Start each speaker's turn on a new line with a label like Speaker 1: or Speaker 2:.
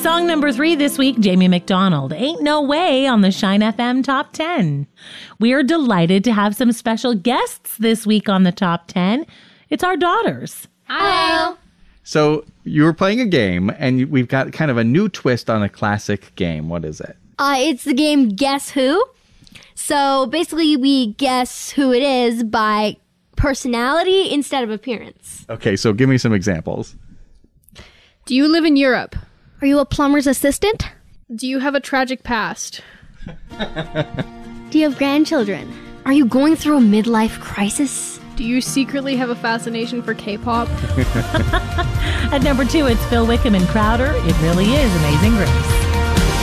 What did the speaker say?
Speaker 1: Song number 3 this week, Jamie McDonald, Ain't No Way on the Shine FM Top 10. We are delighted to have some special guests this week on the Top 10. It's our daughters.
Speaker 2: Hi.
Speaker 3: So you were playing a game, and we've got kind of a new twist on a classic game. What is it?
Speaker 2: It's the game Guess Who. So basically we guess who it is by personality instead of appearance.
Speaker 3: Okay, so give me some examples.
Speaker 4: Do you live in Europe?
Speaker 2: Are you a plumber's assistant?
Speaker 4: Do you have a tragic past?
Speaker 2: Do you have grandchildren? Are you going through a midlife crisis?
Speaker 4: Do you secretly have a fascination for K-pop?
Speaker 1: At number 2, it's Phil Wickham and Crowder. It really is Amazing Grace.